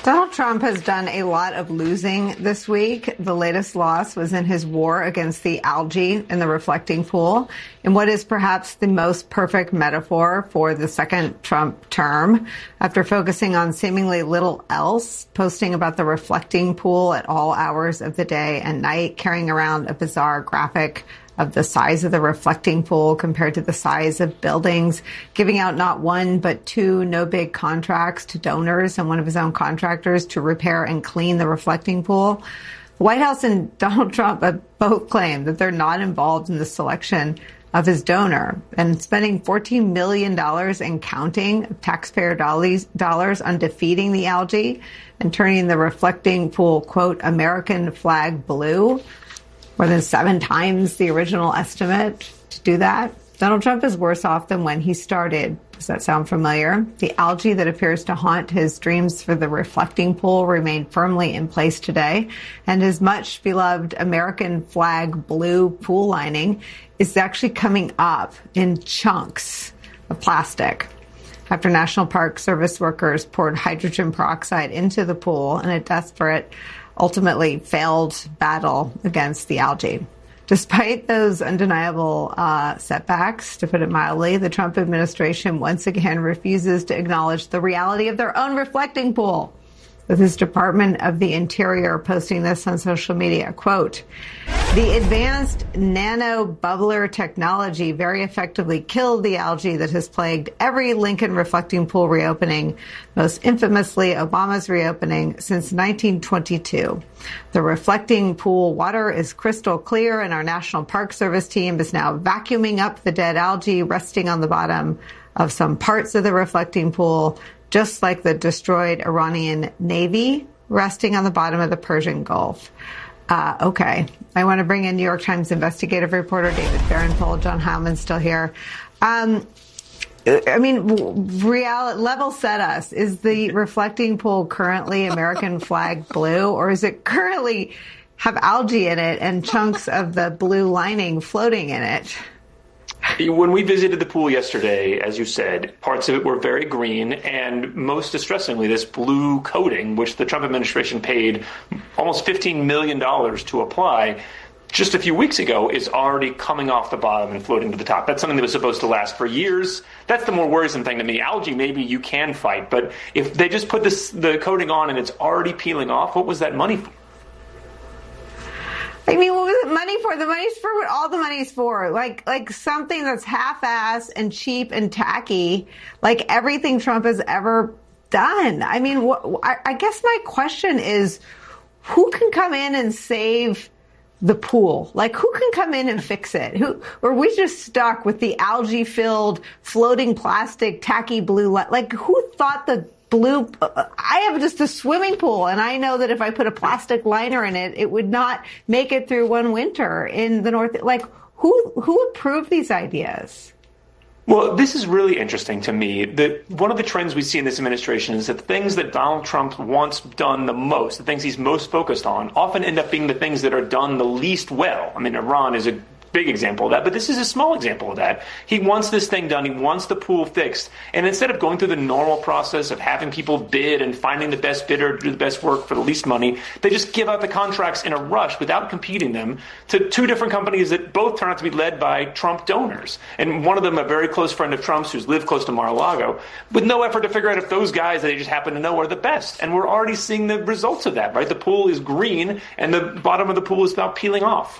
Donald Trump has done a lot of losing this week. The latest loss was in his war against the algae in the reflecting pool, in what is perhaps the most perfect metaphor for the second Trump term. After focusing on seemingly little else, posting about the reflecting pool at all hours of the day and night, carrying around a bizarre graphic of the size of the reflecting pool compared to the size of buildings, giving out not one but two no-bid contracts to donors and one of his own contractors to repair and clean the reflecting pool. The White House and Donald Trump both claim that they're not involved in the selection of his donor, and spending $14 million and counting of taxpayer dollars on defeating the algae and turning the reflecting pool, quote, American flag blue, more than 7 times the original estimate to do that. Donald Trump is worse off than when he started. Does that sound familiar? The algae that appears to haunt his dreams for the reflecting pool remain firmly in place today, and his much beloved American flag blue pool lining is actually coming up in chunks of plastic after National Park Service workers poured hydrogen peroxide into the pool in a desperate, ultimately failed battle against the algae. Despite those undeniable setbacks, to put it mildly, the Trump administration once again refuses to acknowledge the reality of their own reflecting pool, with his Department of the Interior posting this on social media. Quote, the advanced nano bubbler technology very effectively killed the algae that has plagued every Lincoln reflecting pool reopening, most infamously Obama's reopening, since 1922. The reflecting pool water is crystal clear, and our National Park Service team is now vacuuming up the dead algae resting on the bottom of some parts of the reflecting pool, just like the destroyed Iranian Navy resting on the bottom of the Persian Gulf. Okay. I want to bring in New York Times investigative reporter David Fahrenthold. John Heileman's still here. I mean, level set us. Is the reflecting pool currently American flag blue, or is it currently have algae in it and chunks of the blue lining floating in it? When we visited the pool yesterday, as you said, parts of it were very green, and most distressingly, this blue coating, which the Trump administration paid almost $15 million to apply just a few weeks ago, is already coming off the bottom and floating to the top. That's something that was supposed to last for years. That's the more worrisome thing to me. Algae, maybe you can fight, but if they just put the coating on and it's already peeling off, what was that money for? I mean, what was the money for? The money's for what all the money's for. Like something that's half-assed and cheap and tacky, like everything Trump has ever done. I mean, I guess my question is, who can come in and save the pool? Like, who can come in and fix it? Or are we just stuck with the algae-filled, floating plastic, tacky blue? Like, who thought the blue? I have just a swimming pool, and I know that if I put a plastic liner in it, it would not make it through one winter in the north. Like, who approved these ideas? Well, this is really interesting to me. That one of the trends we see in this administration is that the things that Donald Trump wants done the most, the things he's most focused on, often end up being the things that are done the least well. I mean, Iran is a big example of that, but this is a small example of that. He wants this thing done. He wants the pool fixed. And instead of going through the normal process of having people bid and finding the best bidder to do the best work for the least money, they just give out the contracts in a rush without competing them to two different companies that both turn out to be led by Trump donors. And one of them, a very close friend of Trump's who's lived close to Mar-a-Lago, with no effort to figure out if those guys that they just happen to know are the best. And we're already seeing the results of that, right? The pool is green and the bottom of the pool is now peeling off.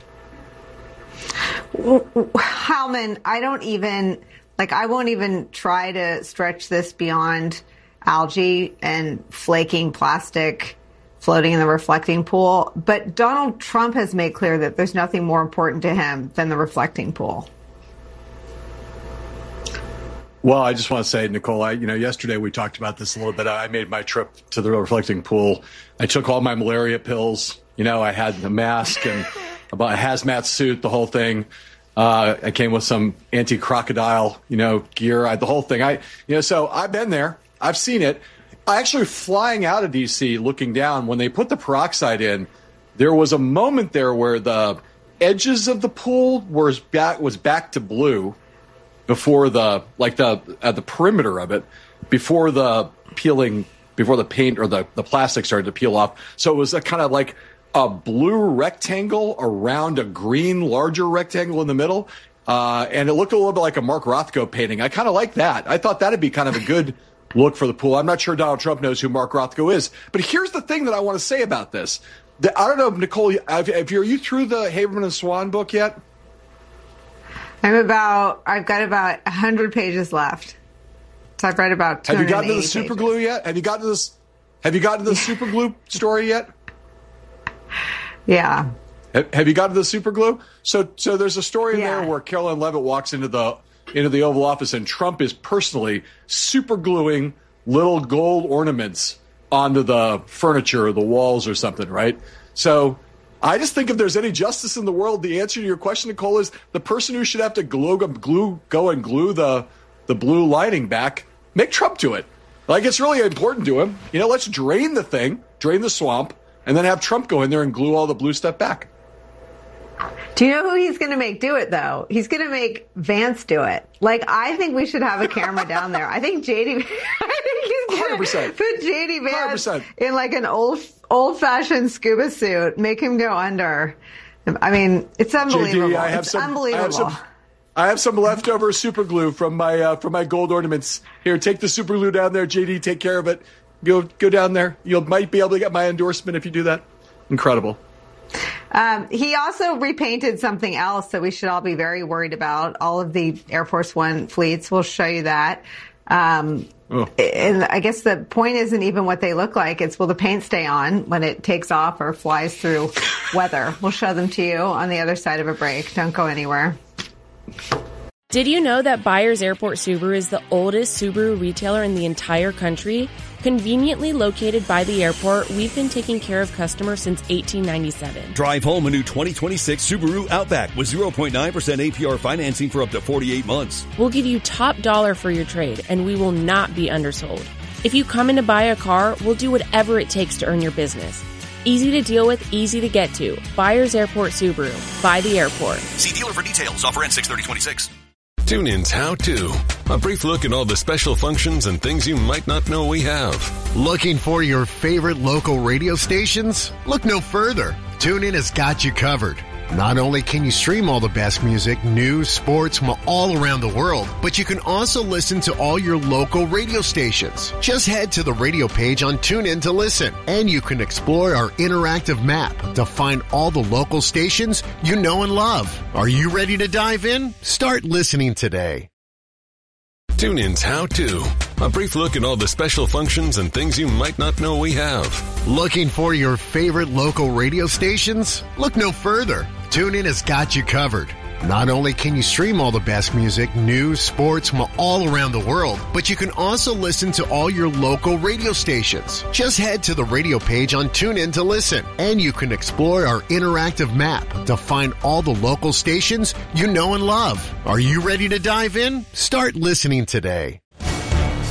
Heilemann, I won't even try to stretch this beyond algae and flaking plastic floating in the reflecting pool. But Donald Trump has made clear that there's nothing more important to him than the reflecting pool. Well, I just want to say, Nicole, yesterday we talked about this a little bit. I made my trip to the reflecting pool. I took all my malaria pills. I had the mask and about a hazmat suit, the whole thing. I came with some anti-crocodile, gear, the whole thing. So I've been there. I've seen it. Actually, flying out of D.C., looking down, when they put the peroxide in, there was a moment there where the edges of the pool was back to blue before the perimeter of it, before the peeling paint or the plastic started to peel off. So it was a kind of like a blue rectangle around a green larger rectangle in the middle. And it looked a little bit like a Mark Rothko painting. I kind of like that. I thought that'd be kind of a good look for the pool. I'm not sure Donald Trump knows who Mark Rothko is. But here's the thing that I want to say about this. I don't know, Nicole, are you through the Haberman and Swan book yet? I've got about 100 pages left. So I've read about 280 Have you gotten to the pages. super glue yet? Have you gotten to the super glue story yet? Yeah. Have you gotten to the super glue? So there's a story in there where Caroline Leavitt walks into the Oval Office and Trump is personally super gluing little gold ornaments onto the furniture or the walls or something, right? So I just think if there's any justice in the world, the answer to your question, Nicole, is the person who should have to go and glue the blue lining back, make Trump do it. Like, it's really important to him. Let's drain the swamp, and then have Trump go in there and glue all the blue stuff back. Do you know who he's going to make do it, though? He's going to make Vance do it. Like, I think we should have a camera down there. I think he's going to put J.D. Vance 100%. In like an old-fashioned scuba suit, make him go under. I mean, it's unbelievable. JD, unbelievable. I have some leftover super glue from my gold ornaments. Here, take the super glue down there, JD. Take care of it. Go down there. You might be able to get my endorsement if you do that. Incredible. He also repainted something else that we should all be very worried about. All of the Air Force One fleets. We'll show you that. And I guess the point isn't even what they look like. It's will the paint stay on when it takes off or flies through weather. We'll show them to you on the other side of a break. Don't go anywhere. Did you know that Byers Airport Subaru is the oldest Subaru retailer in the entire country? Conveniently located by the airport, we've been taking care of customers since 1897. Drive home a new 2026 Subaru Outback with 0.9% APR financing for up to 48 months. We'll give you top dollar for your trade, and we will not be undersold. If you come in to buy a car, we'll do whatever it takes to earn your business. Easy to deal with, easy to get to. Byers Airport Subaru. By the airport. See dealer for details. Offer ends 6/30/26. TuneIn's How To. A brief look at all the special functions and things you might not know we have. Looking for your favorite local radio stations? Look no further. TuneIn has got you covered. Not only can you stream all the best music, news, sports from all around the world, but you can also listen to all your local radio stations. Just head to the radio page on TuneIn to listen, and you can explore our interactive map to find all the local stations you know and love. Are you ready to dive in? Start listening today. TuneIn's How To. A brief look at all the special functions and things you might not know we have. Looking for your favorite local radio stations? Look no further. TuneIn has got you covered. Not only can you stream all the best music, news, sports from all around the world, but you can also listen to all your local radio stations. Just head to the radio page on TuneIn to listen, and you can explore our interactive map to find all the local stations you know and love. Are you ready to dive in? Start listening today.